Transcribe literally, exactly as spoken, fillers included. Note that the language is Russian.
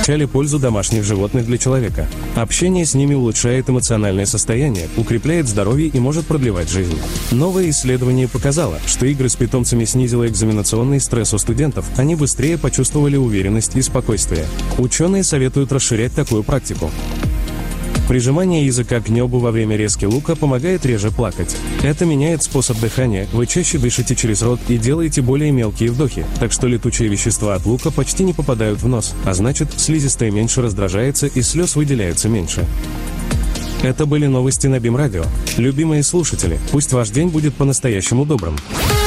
Изучали пользу домашних животных для человека. Общение с ними улучшает эмоциональное состояние, укрепляет здоровье и может продлевать жизнь. Новое исследование показало, что игры с питомцами снизило экзаменационный стресс у студентов, они быстрее почувствовали уверенность и спокойствие. Ученые советуют расширять такую практику. Прижимание языка к небу во время резки лука помогает реже плакать. Это меняет способ дыхания, вы чаще дышите через рот и делаете более мелкие вдохи, так что летучие вещества от лука почти не попадают в нос, а значит, слизистая меньше раздражается и слез выделяется меньше. Это были новости на БИМ Радио. Любимые слушатели, пусть ваш день будет по-настоящему добрым.